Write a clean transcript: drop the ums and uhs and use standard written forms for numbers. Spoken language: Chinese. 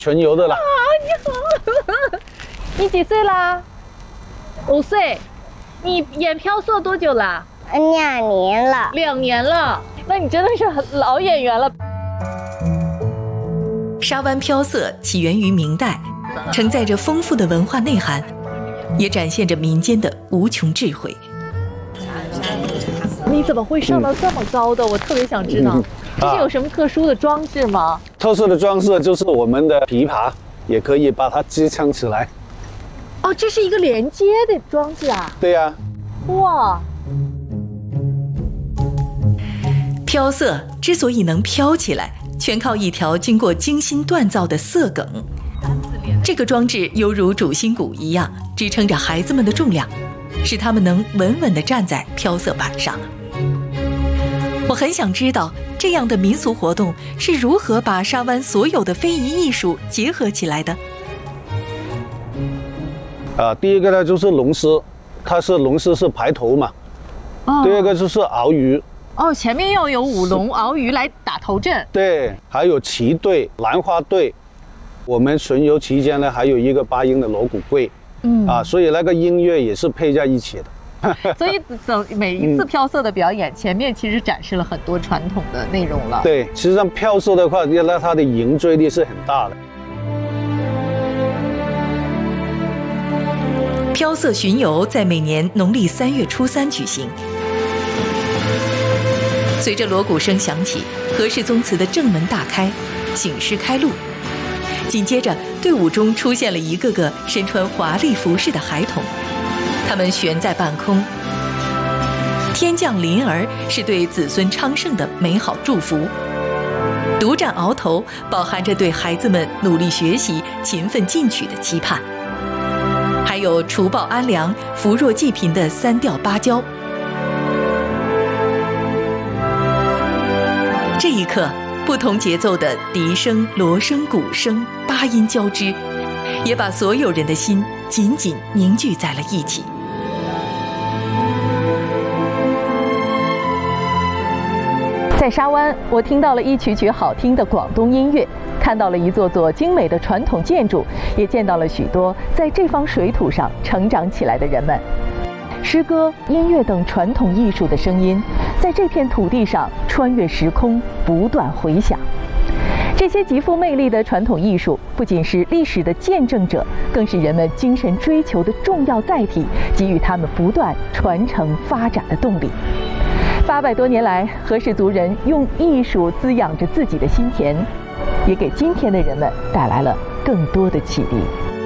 纯油的啦。 你几岁啦？5岁。你演飘色多久啦 2年了。 2年了，那你真的是很老演员了。 沙湾飘色起源于明代，承载着丰富的文化内涵，也展现着民间的无穷智慧。 你怎么会上到这么高的？我特别想知道，这是有什么特殊的装置吗？ 特殊的装饰就是我们的琵琶，也可以把它支撑起来。 哦，这是一个连接的装置啊！ 对呀。 哇！ 飘色之所以能飘起来，全靠一条经过精心锻造的色梗。这个装置犹如主心骨一样，支撑着孩子们的重量，使他们能稳稳地站在飘色板上。我很想知道，这样的民俗活动是如何把沙湾所有的非遗艺术结合起来的。 第一个呢就是龙狮，龙狮是排头嘛。第二个就是鳌鱼。 哦，前面要有舞龙、鳌鱼来打头阵。 对，还有旗队、兰花队。我们巡游期间呢，还有一个8音的锣鼓队。所以那个音乐也是配在一起的。 所以每一次飘色的表演，前面其实展示了很多传统的内容了。 对，实际上飘色的话，那它的凝聚力是很大的。 飘色巡游在每年农历3月初3举行。随着锣鼓声响起，和氏宗祠的正门大开，醒狮开路。紧接着，队伍中出现了一个个身穿华丽服饰的孩童，他们悬在半空。天降麟儿是对子孙昌盛的美好祝福，独占鳌头饱含着对孩子们努力学习、勤奋进取的期盼。还有除暴安良、扶弱济贫的3调8交。这一刻，不同节奏的笛声、锣声、鼓声8音交织，也把所有人的心紧紧凝聚在了一起。 在沙湾，我听到了一曲曲好听的广东音乐，看到了一座座精美的传统建筑，也见到了许多在这方水土上成长起来的人们。诗歌、音乐等传统艺术的声音，在这片土地上穿越时空，不断回响。这些极富魅力的传统艺术，不仅是历史的见证者，更是人们精神追求的重要载体，给予他们不断传承发展的动力。800多年来，和氏族人用艺术滋养着自己的心田，也给今天的人们带来了更多的启迪。